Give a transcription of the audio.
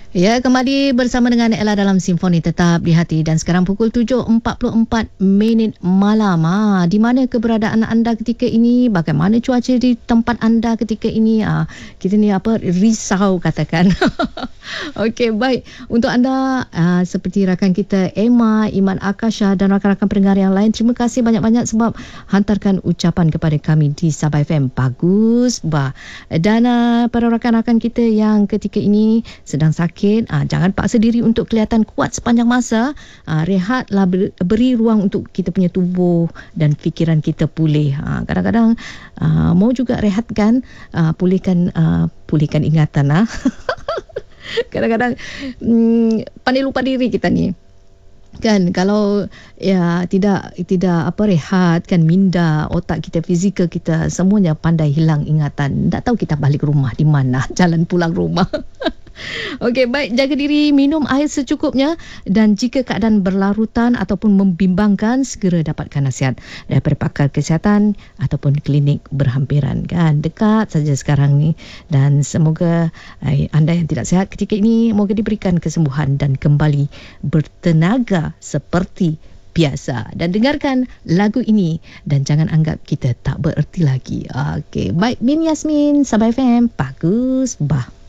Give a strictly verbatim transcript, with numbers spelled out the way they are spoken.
Ya, kembali bersama dengan Ella dalam Simfoni Tetap di Hati dan sekarang pukul tujuh empat puluh empat minit malam. Ha, di mana keberadaan anda ketika ini? Bagaimana cuaca di tempat anda ketika ini? Ha, kita ni apa risau katakan. Okey, baik. Untuk anda uh, seperti rakan kita Emma, Iman Akasha dan rakan-rakan pendengar yang lain, terima kasih banyak-banyak sebab hantarkan ucapan kepada kami di Sabah F M. Bagus, bah. Dan uh, para rakan-rakan kita yang ketika ini sedang sakit, Ah, jangan paksa diri untuk kelihatan kuat sepanjang masa. Ah, rehatlah, beri ruang untuk kita punya tubuh dan fikiran kita pulih. Ah, kadang-kadang ah, mau juga rehatkan, ah, pulihkan ah, pulihkan ingatan. Ah. Kadang-kadang hmm, pandai lupa diri kita ni. Kan kalau ya tidak tidak apa rehat kan, minda otak kita, fizikal kita semuanya pandai hilang ingatan. Tak tahu kita balik rumah di mana, jalan pulang rumah. Okey, baik, jaga diri, minum air secukupnya dan jika keadaan berlarutan ataupun membimbangkan, segera dapatkan nasihat daripada pakar kesihatan ataupun klinik berhampiran, kan dekat saja sekarang ni. Dan semoga eh, anda yang tidak sihat ketika ini moga diberikan kesembuhan dan kembali bertenaga seperti biasa. Dan dengarkan lagu ini dan jangan anggap kita tak bererti lagi. Okey, baik, Min Yasmin, Sabah F M. Bagus, bah.